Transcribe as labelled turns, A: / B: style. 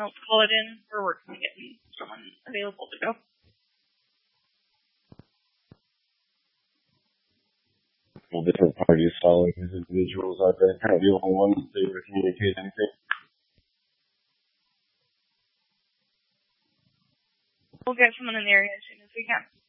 A: I'll call it in. We're working on getting someone available to go.
B: Well, different parties following these individuals. Are they kind of the only ones that they would communicate anything?
A: We'll get someone in the area as soon as we can.